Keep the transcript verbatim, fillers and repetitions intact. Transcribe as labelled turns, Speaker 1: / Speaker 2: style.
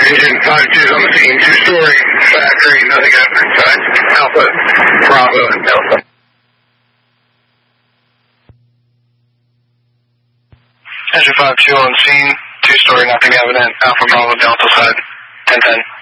Speaker 1: Engine five two is on the scene, two-story factory, nothing happening inside. Alpha, Bravo, and Delta.
Speaker 2: Engine five two on scene, two-story, nothing evident, Alpha, Bravo, Delta side, ten ten.